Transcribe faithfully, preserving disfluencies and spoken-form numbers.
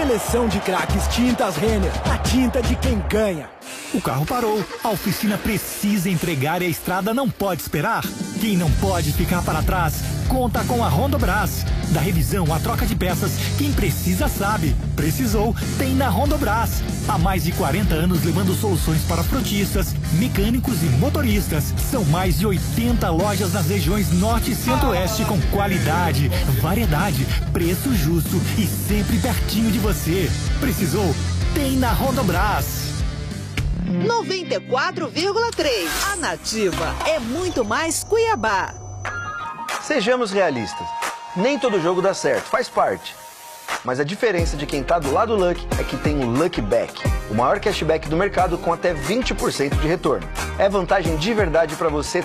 Seleção de craques Tintas Renner, a tinta de quem ganha. O carro parou, a oficina precisa entregar e a estrada não pode esperar. Quem não pode ficar para trás, conta com a Rondobras. Da revisão à troca de peças, quem precisa sabe. Precisou, tem na Rondobras. Há mais de quarenta anos levando soluções para frotistas, mecânicos e motoristas. São mais de oitenta lojas nas regiões Norte e Centro-Oeste com qualidade, variedade, preço justo e sempre pertinho de você. Precisou? Tem na Rondobras. noventa e quatro vírgula três. A Nativa é muito mais Cuiabá. Sejamos realistas. Nem todo jogo dá certo, faz parte. Mas a diferença de quem tá do lado do Lucky é que tem o Lucky Back, o maior cashback do mercado com até vinte por cento de retorno. É vantagem de verdade para você